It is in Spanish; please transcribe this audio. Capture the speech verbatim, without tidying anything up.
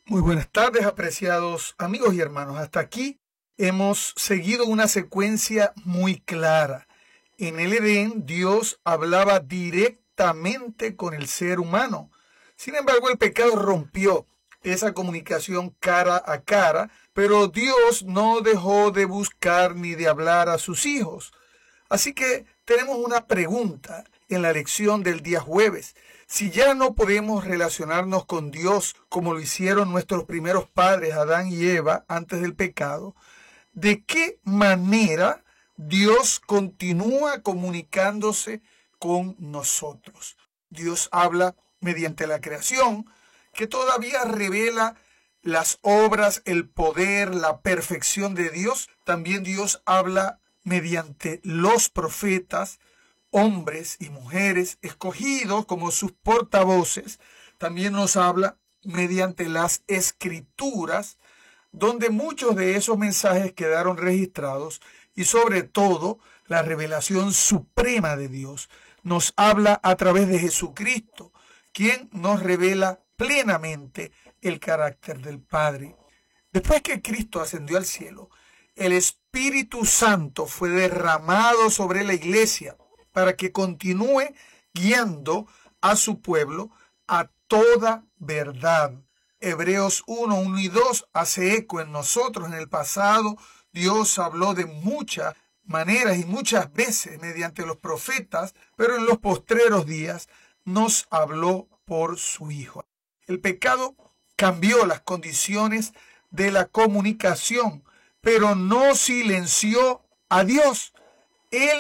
Muy buenas tardes, apreciados amigos y hermanos. Hasta aquí hemos seguido una secuencia muy clara. En el Edén, Dios hablaba directamente con el ser humano. Sin embargo, el pecado rompió esa comunicación cara a cara, pero Dios no dejó de buscar ni de hablar a sus hijos. Así que tenemos una pregunta en la lección del día jueves. Si ya no podemos relacionarnos con Dios como lo hicieron nuestros primeros padres, Adán y Eva, antes del pecado, ¿de qué manera Dios continúa comunicándose con nosotros? Dios habla mediante la creación, que todavía revela las obras, el poder, la perfección de Dios. También Dios habla mediante los profetas, hombres y mujeres escogidos como sus portavoces. También nos habla mediante las escrituras, donde muchos de esos mensajes quedaron registrados, y sobre todo la revelación suprema de Dios nos habla a través de Jesucristo, quien nos revela plenamente el carácter del Padre. Después que Cristo ascendió al cielo, el Espíritu Santo fue derramado sobre la iglesia para que continúe guiando a su pueblo a toda verdad. Hebreos uno, uno y dos hace eco en nosotros. En el pasado, Dios habló de muchas maneras y muchas veces mediante los profetas, pero en los postreros días nos habló por su Hijo. El pecado cambió las condiciones de la comunicación, pero no silenció a Dios. Él